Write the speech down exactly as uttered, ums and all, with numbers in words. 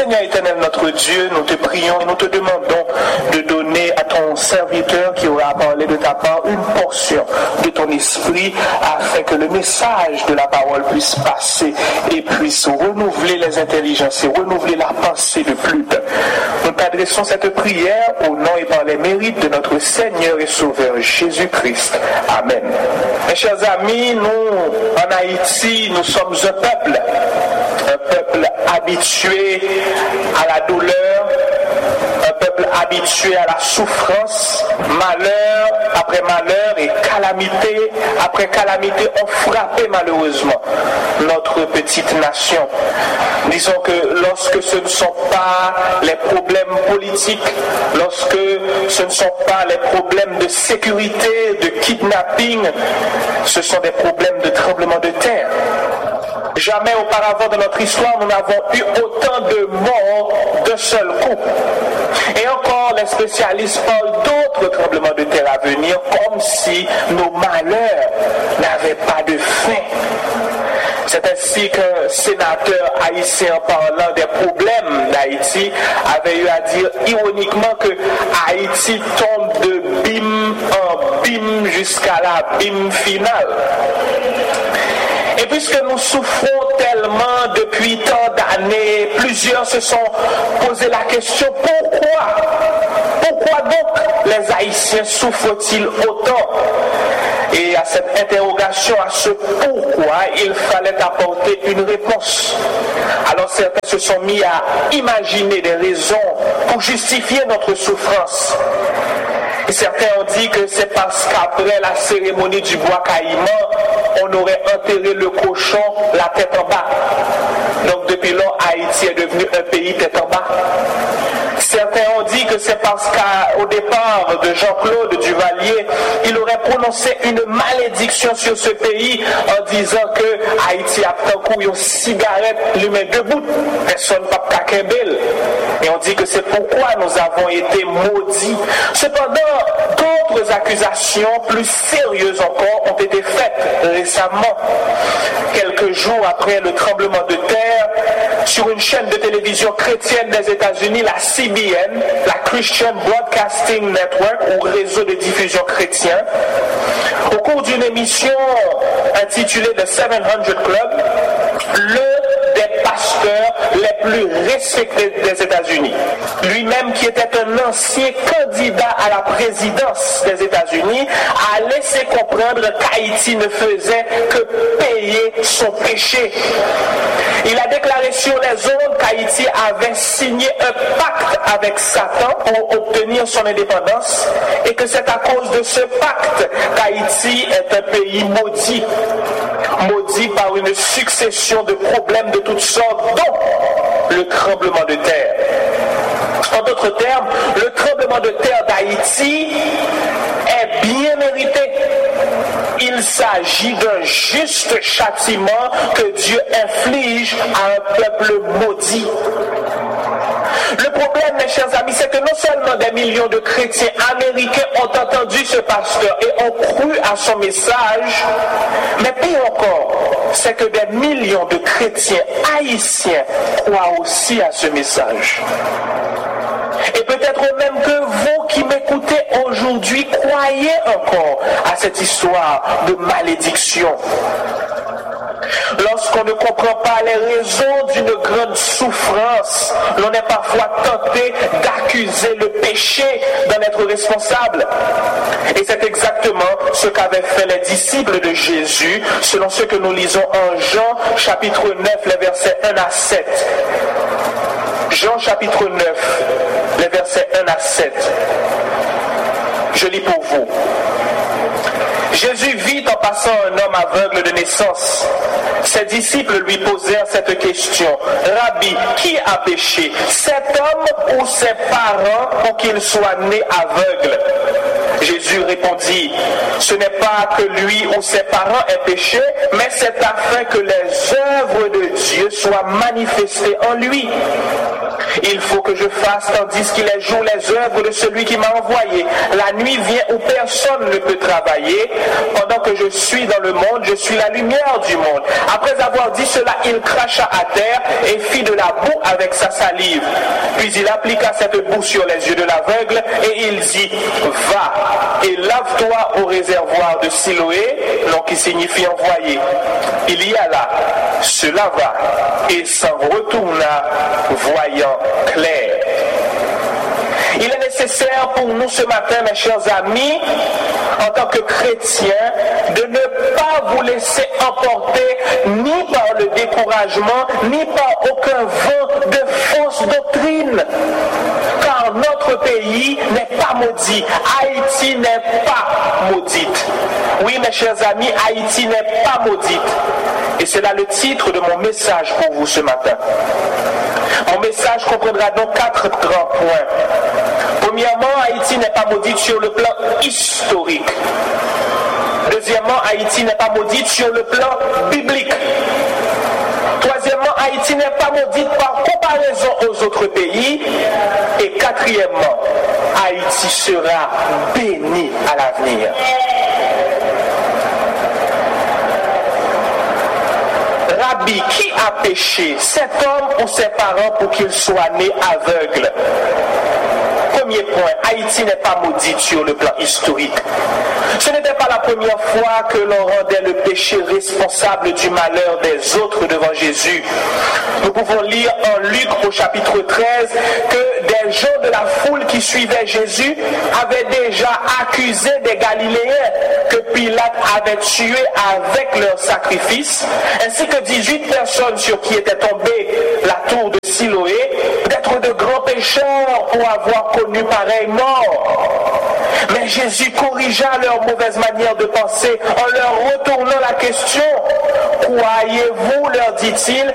Seigneur éternel, notre Dieu, nous te prions et nous te demandons de donner à ton serviteur qui aura parlé de ta part une portion de ton esprit afin que le message de la parole puisse passer et puisse renouveler les intelligences et renouveler la pensée de plus d'un. Nous t'adressons cette prière au nom et par les mérites de notre Seigneur et Sauveur Jésus-Christ. Amen. Mes chers amis, nous, en Haïti, nous sommes un peuple, un peuple habitué à la douleur, un peuple habitué à la souffrance, malheur après malheur et calamité après calamité ont frappé malheureusement notre petite nation. Disons que lorsque ce ne sont pas les problèmes politiques, lorsque ce ne sont pas les problèmes de sécurité, de kidnapping, ce sont des problèmes de tremblement de terre. Jamais auparavant dans notre histoire, nous n'avons eu autant de morts d'un seul coup. Et encore, les spécialistes parlent d'autres tremblements de terre à venir, comme si nos malheurs n'avaient pas de fin. C'est ainsi qu'un sénateur haïtien parlant des problèmes d'Haïti avait eu à dire ironiquement que Haïti tombe de bim en bim jusqu'à la bim finale. Et puisque nous souffrons tellement depuis tant d'années, plusieurs se sont posé la question, pourquoi? Pourquoi donc les Haïtiens souffrent-ils autant? Et à cette interrogation, à ce pourquoi, il fallait apporter une réponse. Alors certains se sont mis à imaginer des raisons pour justifier notre souffrance. Et certains ont dit que c'est parce qu'après la cérémonie du bois caïman, on aurait enterré le cochon la tête en bas. Donc depuis lors, Haïti est devenu un pays tête en bas. Certains ont dit que c'est parce qu'au départ de Jean-Claude Duvalier, il aurait prononcé une malédiction sur ce pays en disant que Haïti a pris un coup une cigarette, l'humain debout, personne ne peut pas. Et on dit que c'est pourquoi nous avons été maudits. Cependant, d'autres accusations plus sérieuses encore ont été faites récemment. Quelques jours après le tremblement de terre, sur une chaîne de télévision chrétienne des États-Unis, la C B N, la Christian Broadcasting Network, ou réseau de diffusion chrétien, au cours d'une émission intitulée The sept cents Club, le des pasteurs les plus respectés des États-Unis, lui-même qui était un ancien candidat à la présidence des États-Unis, a laissé comprendre qu'Haïti ne faisait que payer son péché. Il a déclaré sur les ondes qu'Haïti avait signé un pacte avec Satan pour obtenir son indépendance et que c'est à cause de ce pacte qu'Haïti est un pays maudit. Maudit par une succession de problèmes de toutes sortes, dont le tremblement de terre. En d'autres termes, le tremblement de terre d'Haïti est bien mérité. Il s'agit d'un juste châtiment que Dieu inflige à un peuple maudit. Le problème, mes chers amis, c'est que non seulement des millions de chrétiens américains ont entendu ce pasteur et ont cru à son message, mais pire encore, c'est que des millions de chrétiens haïtiens croient aussi à ce message. Et peut-être même que vous qui m'écoutez aujourd'hui croyez encore à cette histoire de malédiction. Lorsqu'on ne comprend pas les raisons d'une grande souffrance, l'on est parfois tenté d'accuser le péché d'en être responsable. Et c'est exactement ce qu'avaient fait les disciples de Jésus, selon ce que nous lisons en Jean chapitre neuf, les versets un à sept. Jean chapitre neuf, les versets un à sept. Je lis pour vous. Jésus vit en passant un homme aveugle de naissance. Ses disciples lui posèrent cette question. Rabbi, qui a péché, cet homme ou ses parents pour qu'il soit né aveugle? Jésus répondit, ce n'est pas que lui ou ses parents aient péché, mais c'est afin que les l'œuvre de Dieu soit manifestée en lui. Il faut que je fasse tandis qu'il est jour les œuvres de celui qui m'a envoyé. La nuit vient où personne ne peut travailler. Pendant que je suis dans le monde, je suis la lumière du monde. Après avoir dit cela, il cracha à terre et fit de la boue avec sa salive. Puis il appliqua cette boue sur les yeux de l'aveugle et il dit, va et lave-toi au réservoir de Siloé, nom qui signifie envoyé. Il y alla, se lava et s'en retourna, voyant clair. Il est nécessaire pour nous ce matin, mes chers amis, en tant que chrétiens, de ne pas vous laisser emporter ni par le découragement, ni par aucun vent de fausse doctrine. Car notre pays n'est pas maudit. Haïti n'est pas maudite. Oui, mes chers amis, Haïti n'est pas maudite. Et c'est là le titre de mon message pour vous ce matin. Mon message comprendra donc quatre grands points. Premièrement, Haïti n'est pas maudite sur le plan historique. Deuxièmement, Haïti n'est pas maudite sur le plan biblique. Troisièmement, Haïti n'est pas maudite par comparaison aux autres pays. Et quatrièmement, Haïti sera bénie à l'avenir. Rabbi, qui a péché, cet homme ou ses parents pour qu'il soit né aveugle? Premier point, Haïti n'est pas maudite sur le plan historique. Ce n'était pas la première fois que l'on rendait le péché responsable du malheur des autres devant Jésus. Nous pouvons lire en Luc au chapitre treize que des gens de la foule qui suivaient Jésus avaient déjà accusé des Galiléens que Pilate avait tués avec leur sacrifice, ainsi que dix-huit personnes sur qui était tombée la tour de Siloé, d'être de grands pécheurs pour avoir connu pareille mort. Mais Jésus corrigea leur mauvaise manière de penser en leur retournant la question. Croyez-vous, leur dit-il,